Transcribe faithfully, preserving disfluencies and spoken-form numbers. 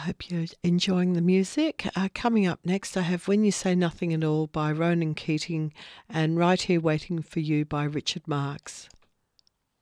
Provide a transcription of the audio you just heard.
hope you're enjoying the music. Uh, coming up next, I have When You Say Nothing at All by Ronan Keating and Right Here Waiting for You by Richard Marx.